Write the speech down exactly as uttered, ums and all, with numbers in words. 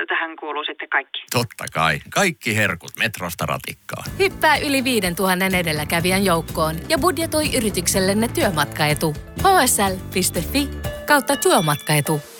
tähän kuuluu sitten kaikki. Totta kai. Kaikki herkut Metrosta ratikkaan. Hyppää yli viidentuhannen edelläkävijän joukkoon ja budjetoi yrityksellenne työmatkaetu. hsl piste fi kautta työmatkaetu.